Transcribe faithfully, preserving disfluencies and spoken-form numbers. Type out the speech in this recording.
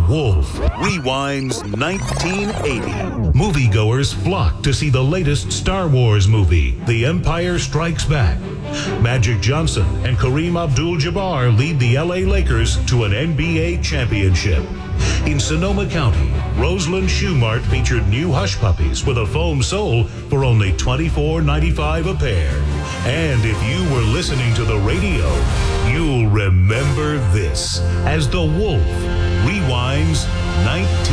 Wolf rewinds nineteen eighty. Moviegoers flock to see the latest Star Wars movie, The Empire Strikes Back. Magic Johnson and Kareem Abdul-Jabbar lead the L A Lakers to an N B A championship. In Sonoma County, Roseland Shoe Mart featured new hush puppies with a foam sole for only twenty-four ninety-five a pair. And if you were listening to the radio, you'll remember this as The Wolf rewinds nineteen